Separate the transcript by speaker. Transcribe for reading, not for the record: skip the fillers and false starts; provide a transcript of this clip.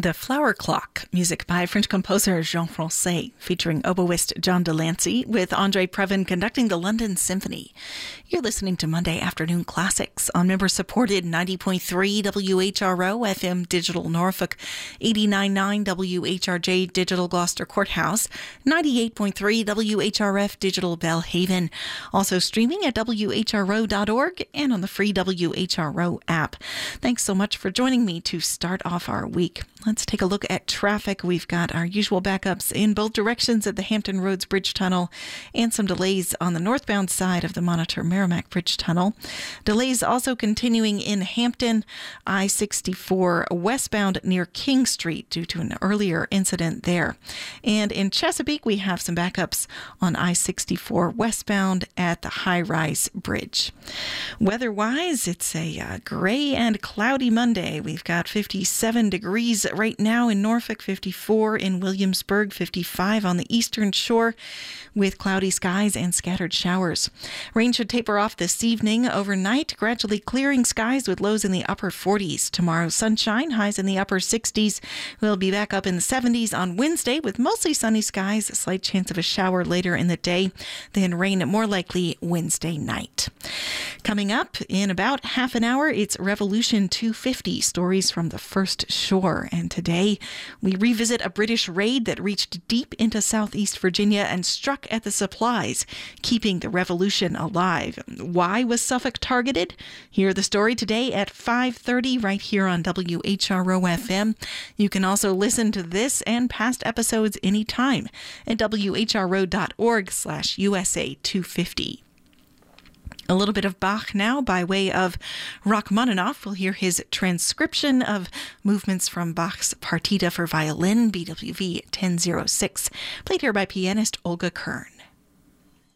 Speaker 1: The Flower Clock, music by French composer Jean Francais, featuring oboist John Delancey, with André Previn conducting the London Symphony. You're listening to Monday Afternoon Classics on member-supported 90.3 WHRO FM Digital Norfolk, 89.9 WHRJ Digital Gloucester Courthouse, 98.3 WHRF Digital Belhaven. Also streaming at WHRO.org and on the free WHRO app. Thanks so much for joining me to start off our week. Let's take a look at traffic. We've got our usual backups in both directions at the Hampton Roads Bridge Tunnel and some delays on the northbound side of the Monitor Merrimack Bridge Tunnel. Delays also continuing in Hampton, I-64 westbound near King Street due to an earlier incident there. And in Chesapeake, we have some backups on I-64 westbound at the High Rise Bridge. Weather-wise, it's a gray and cloudy Monday. We've got 57 degrees right now in Norfolk, 54 in Williamsburg, 55 on the eastern shore with cloudy skies and scattered showers. Rain should taper off this evening. Overnight, gradually clearing skies with lows in the upper 40s. Tomorrow, sunshine, highs in the upper 60s. We'll be back up in the 70s on Wednesday with mostly sunny skies, a slight chance of a shower later in the day, then rain more likely Wednesday night. Coming up in about half an hour, it's Revolution 250, stories from the first shore. And today, we revisit a British raid that reached deep into southeast Virginia and struck at the supplies, keeping the revolution alive. Why was Suffolk targeted? Hear the story today at 5:30 right here on WHRO FM. You can also listen to this and past episodes anytime at whro.org/USA 250. A little bit of Bach now by way of Rachmaninoff. We'll hear his transcription of movements from Bach's Partita for Violin, BWV 1006, played here by pianist Olga Kern.